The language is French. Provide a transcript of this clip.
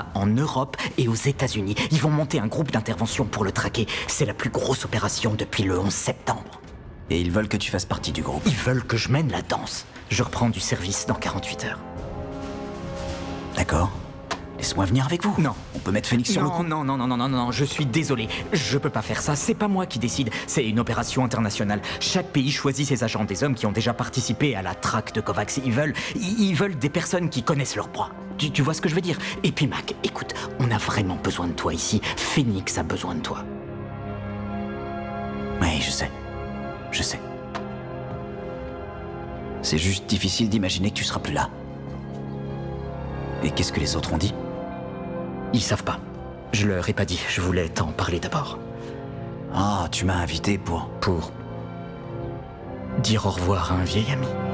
Canada, en Europe et aux États-Unis. Ils vont monter un groupe d'intervention pour le traquer. C'est la plus grosse opération depuis le 11 septembre. Et ils veulent que tu fasses partie du groupe. Ils veulent que je mène la danse. Je reprends du service dans 48 heures. D'accord. Laisse-moi venir avec vous. Non. On peut mettre Phoenix sur le coup. Non, je suis désolé. Je peux pas faire ça, c'est pas moi qui décide. C'est une opération internationale. Chaque pays choisit ses agents, des hommes qui ont déjà participé à la traque de Kovacs. Ils veulent des personnes qui connaissent leur proie. Tu vois ce que je veux dire? Et puis Mac, écoute, on a vraiment besoin de toi ici. Phoenix a besoin de toi. Oui, je sais. Je sais. C'est juste difficile d'imaginer que tu seras plus là. Et qu'est-ce que les autres ont dit? Ils savent pas. Je leur ai pas dit, je voulais t'en parler d'abord. Ah, tu m'as invité pour... Pour dire au revoir à un vieil ami.